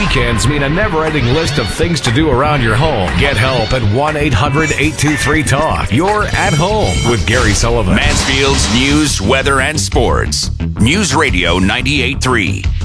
weekends mean a never-ending list of things to do around your home. Get help at 1-800-823-TALK. You're at home with Gary Sullivan. Mansfield's news, weather, and sports. News Radio 98.3.